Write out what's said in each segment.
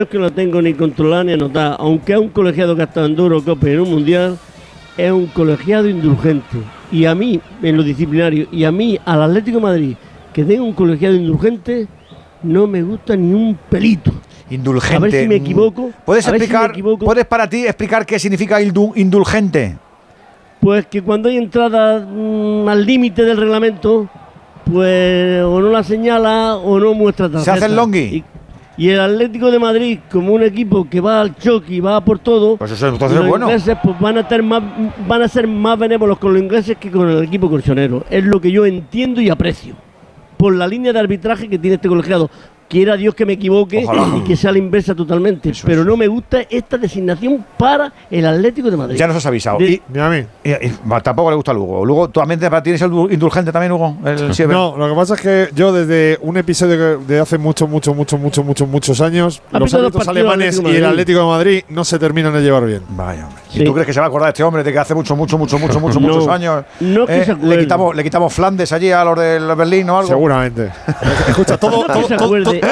que no tengo ni controlada ni anotada. Aunque es un colegiado que ha estado en Eurocopa y en un Mundial, es un colegiado indulgente. Y a mí, en lo disciplinario, y a mí, al Atlético de Madrid, que tenga un colegiado indulgente, no me gusta ni un pelito. Indulgente. A ver si me equivoco. ¿Puedes para ti explicar qué significa indulgente? Pues que cuando hay entrada al límite del reglamento, pues o no la señala o no muestra tarjeta. ¿Se hace el longhi? Y el Atlético de Madrid, como un equipo que va al choque y va por todo, pues eso entonces es bueno. Los ingleses pues, van a ser más benévolos con los ingleses que con el equipo colchonero. Es lo que yo entiendo y aprecio. Por la línea de arbitraje que tiene este colegiado. Quiera Dios que me equivoque. Ojalá. Y que sea la inversa totalmente. Eso pero no me gusta esta designación para el Atlético de Madrid. Ya nos has avisado. Tampoco le gusta a Lugo. Lugo, ¿tú también tienes el indulgente también, Hugo? No, lo que pasa es que yo desde un episodio de hace muchos años, los árbitros alemanes y el Atlético de Madrid no se terminan de llevar bien. Vaya, hombre. Sí. ¿Y tú crees que se va a acordar este hombre de que hace muchos años le quitamos Flandes allí a los del Berlín o algo? Seguramente. Escucha, todo sirve.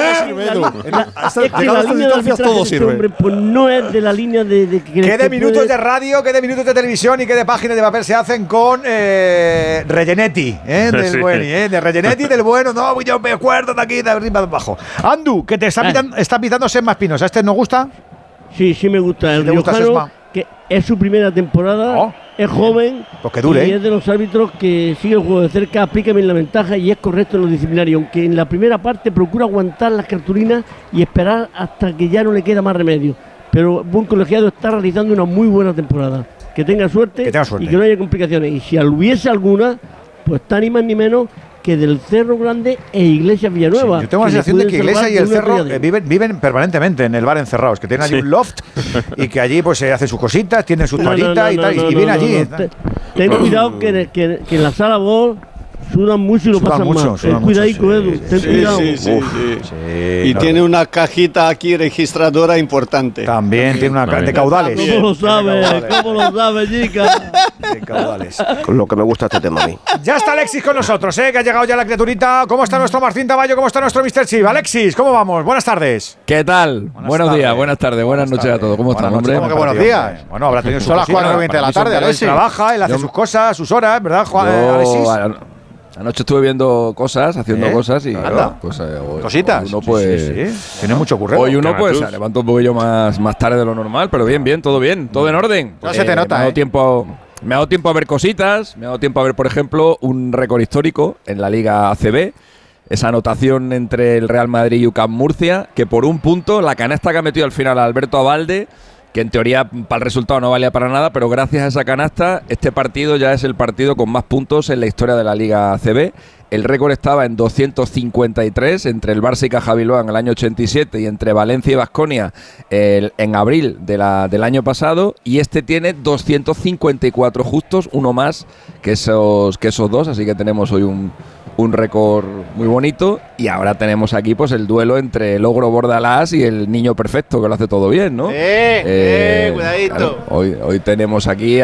Es que la línea de arbitraje de hombre, pues no es de la línea de que ¿Qué de minutos de radio, qué de minutos de televisión y qué de páginas de papel se hacen con Rellenetti, del bueno, de Rellenetti del bueno? No, yo me acuerdo de aquí, de arriba, de abajo. Andu, que te está pitando Sema Espinosa. ¿Este no gusta? Sí, me gusta. El riojano, que es su primera temporada, es joven, pues que dure, y es de los árbitros que sigue el juego de cerca, aplica bien la ventaja y es correcto en lo disciplinario, aunque en la primera parte procura aguantar las cartulinas y esperar hasta que ya no le queda más remedio. Pero buen colegiado está realizando una muy buena temporada. Que tenga suerte y que no haya complicaciones. Y si hubiese alguna, pues está ni más ni menos que del Cerro Grande e Iglesias Villanueva. Sí, yo tengo la sensación de que Iglesias y el Cerro viven permanentemente en el bar encerrados, que tienen allí un loft y que allí pues se hacen sus cositas, tienen su toallita y tal, y vienen allí. Ten cuidado que en la sala Bol sudan mucho y lo pasan mal. Ten cuidadico, Edu. Ten cuidado. Y tiene una cajita aquí registradora importante. También tiene una de caudales. ¿Cómo lo sabes, chica? De caudales. Con lo que me gusta este tema a mí. Ya está Alexis con nosotros, que ha llegado ya la criaturita. ¿Cómo está nuestro Martín Tamayo? ¿Cómo está nuestro Mr. Chip? Alexis, ¿cómo vamos? Buenas tardes. ¿Qué tal? Buenos días, buenas tardes, buenas noches a todos. ¿Cómo están, hombre? ¿Cómo que buenos días? Bueno, habrá tenido son las 4:20 de la tarde, Alexis. Él trabaja, él hace sus cosas, sus horas, ¿verdad, Alexis? Anoche estuve viendo cosas, haciendo cosas y pues, cositas. Uno pues sí. Tiene mucho currero. Hoy uno pues se levanta un poquillo más tarde de lo normal, pero bien, todo en orden. No se te nota. Me ha dado tiempo a ver cositas, me ha dado tiempo a ver, por ejemplo, un récord histórico en la Liga ACB. Esa anotación entre el Real Madrid y UCAM Murcia, que por un punto, la canasta que ha metido al final Alberto Abalde, que en teoría para el resultado no valía para nada, pero gracias a esa canasta, este partido ya es el partido con más puntos en la historia de la Liga ACB. El récord estaba en 253 entre el Barça y Caja Bilbao en el año 87 y entre Valencia y Baskonia en abril del año pasado, y este tiene 254 justos, uno más que esos dos, así que tenemos hoy un récord muy bonito. Y ahora tenemos aquí pues el duelo entre el Ogro Bordalás y el Niño Perfecto, que lo hace todo bien, ¿no? Cuidadito. Claro, hoy tenemos aquí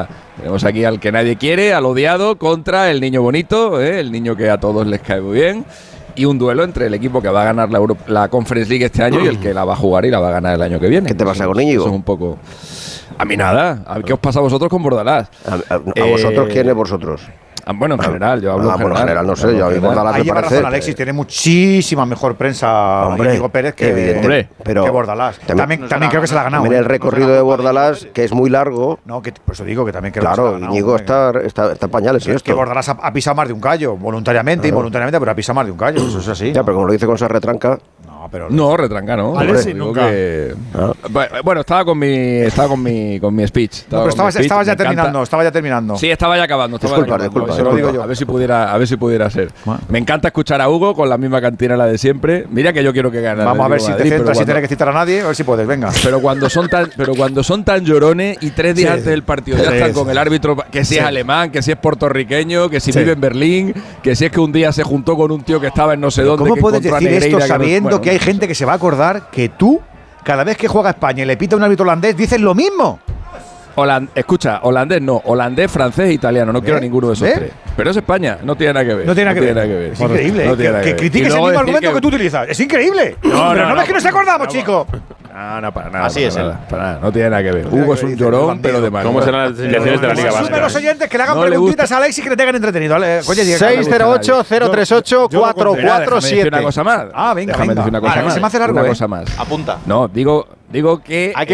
al que nadie quiere, al odiado, contra el Niño Bonito, el niño que a todos les cae muy bien. Y un duelo entre el equipo que va a ganar la Conference League este año y el que la va a jugar y la va a ganar el año que viene. ¿Qué te pasa con Íñigo? Eso es un poco... A mí nada. ¿Qué os pasa a vosotros con Bordalás? ¿A vosotros quién es vosotros? Bueno, en general, yo hablo en general, no sé, yo a mí Bordalás me lleva parece... razón, Alexis, tiene muchísima mejor prensa Íñigo Pérez que Bordalás. También creo que se la ha ganado. También el recorrido de Bordalás, que es muy largo. No, que por eso digo que también creo que se la ha ganado. Íñigo está en pañales en esto. Que Bordalás ha pisado más de un callo, voluntariamente, involuntariamente, pero ha pisado más de un callo, eso es así. Ya, pero como lo dice con esa retranca... No, retranca, ¿no? Alexis nunca. Bueno, estaba con mi speech. Estaba ya terminando. Sí, estaba ya acabando. Disculpa. Se lo digo yo. A ver si pudiera ser. Bueno. Me encanta escuchar a Hugo con la misma cantinela de siempre. Mira que yo quiero que gane. Vamos a ver si te centras sin tener que citar a nadie, a ver si puedes, venga. Pero cuando son tan llorones y 3 días antes del partido ya están con el árbitro, que si es alemán, que si es puertorriqueño, que si vive en Berlín, que si es que un día se juntó con un tío que estaba en no sé dónde. ¿Cómo puedes decir esto sabiendo que hay gente que se va a acordar que tú, cada vez que juega España y le pita un árbitro holandés, dices lo mismo? Escucha, holandés no, holandés, francés e italiano. No quiero ninguno de esos tres. Pero es España, no tiene nada que ver. No tiene nada que ver. Es increíble. No que critiques el mismo argumento que tú utilizas. Es increíble. Pero no ves que nos acordamos, chico. No, para nada. Así es. Para nada, no tiene nada que ver. Hugo es un llorón, pero de mal. ¿Cómo serán las elecciones de la Liga Asume Vasca? los oyentes que le hagan preguntitas a Alexis y que le tengan entretenido. 608-038-447. Una cosa más. Venga. Déjame decir una cosa más. Se me hace largo, una cosa más. Apunta. No, digo que